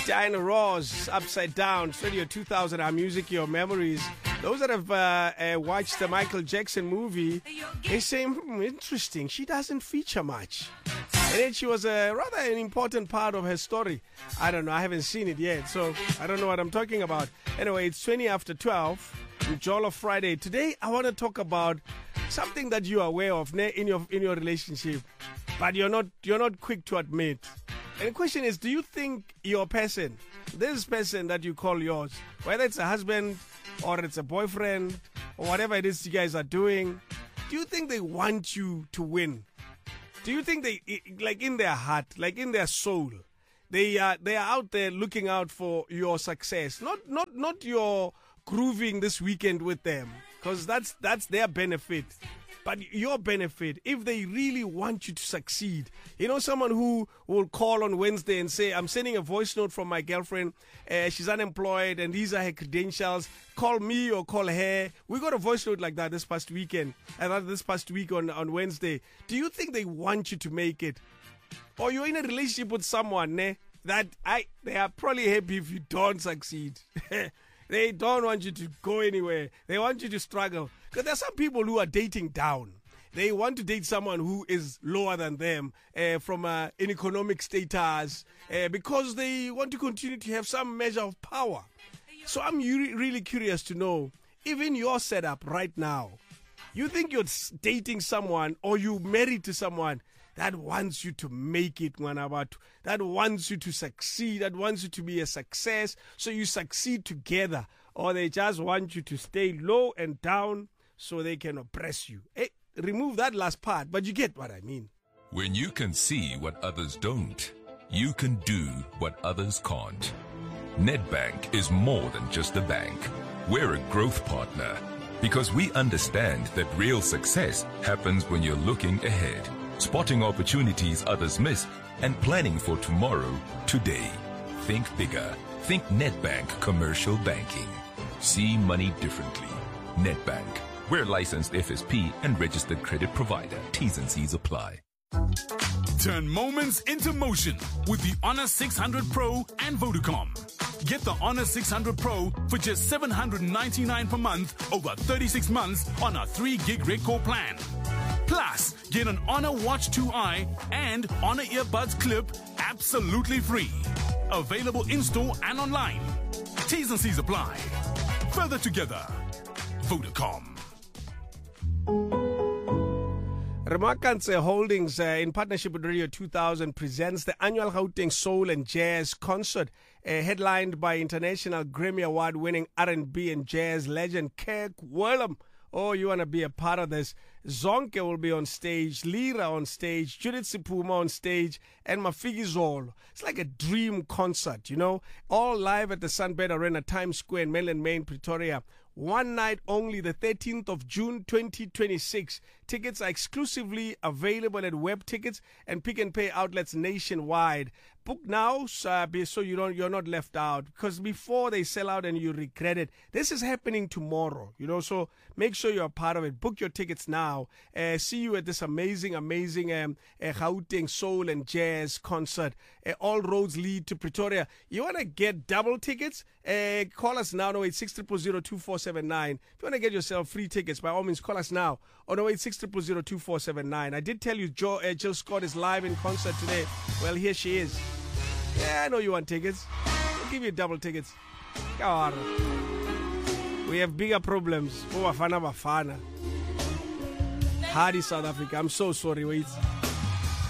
Diana Ross, Upside Down, Studio 2000, Our Music, Your Memories. Those that have watched the Michael Jackson movie, they say, interesting, she doesn't feature much. And then she was rather an important part of her story. I don't know, I haven't seen it yet, so I don't know what I'm talking about. Anyway, it's 20 after 12, Jollof Friday. Today, I want to talk about something that you are aware of in your relationship, but you're not quick to admit. And the question is, do you think your person, this person that you call yours, whether it's a husband or it's a boyfriend or whatever it is you guys are doing, do you think they want you to win? Do you think they, like in their heart, like in their soul, they are out there looking out for your success, not your grooving this weekend with them, because that's their benefit. But your benefit, if they really want you to succeed. You know, someone who will call on Wednesday and say, I'm sending a voice note from my girlfriend. She's unemployed and these are her credentials. Call me or call her. We got a voice note like that this past weekend. And this past week on Wednesday. Do you think they want you to make it? Or you're in a relationship with someone that they are probably happy if you don't succeed. They don't want you to go anywhere. They want you to struggle. Because there are some people who are dating down. They want to date someone who is lower than them from an economic status because they want to continue to have some measure of power. So I'm really curious to know, even your setup right now, you think you're dating someone or you married to someone that wants you to make it, Manabatu, that wants you to succeed, that wants you to be a success, so you succeed together, or they just want you to stay low and down so they can oppress you. Hey, remove that last part, but you get what I mean. When you can see what others don't, you can do what others can't. Nedbank is more than just a bank. We're a growth partner because we understand that real success happens when you're looking ahead, spotting opportunities others miss, and planning for tomorrow, today. Think bigger. Think Nedbank Commercial Banking. See money differently. Nedbank. We're licensed FSP and registered credit provider. T's and C's apply. Turn moments into motion with the Honor 600 Pro and Vodacom. Get the Honor 600 Pro for just $799 per month over 36 months on our 3 gig Red Core plan. Plus, get an Honor Watch 2i and Honor Earbuds Clip absolutely free. Available in-store and online. T's and C's apply. Further together. Vodacom. Remarkance Holdings, in partnership with Radio 2000, presents the annual Gauteng Soul and Jazz Concert, headlined by international Grammy Award-winning R&B and jazz legend Kirk Whalum. Oh, you want to be a part of this? Zonke will be on stage, Lira on stage, Judith Sipuma on stage, and Mafiki Zolo. It's like a dream concert, you know? All live at the Sunbed Arena, Times Square in Mainland Main, Pretoria. One night only, the 13th of June, 2026. Tickets are exclusively available at Web Tickets and Pick and Pay outlets nationwide. Book now so you're not left out, because before they sell out and you regret it. This is happening tomorrow, you know, so make sure you're a part of it. Book your tickets now. See you at this amazing Gauteng Soul and Jazz concert. All roads lead to Pretoria. You want to get double tickets? Call us now on 086 If you want to get yourself free tickets, by all means, call us now on 086 I did tell you Jill Scott is live in concert today. Well, here she is. Yeah, I know you want tickets. We'll give you double tickets. Come on. We have bigger problems. Oh, Bafana. Hardy South Africa. I'm so sorry. Wait.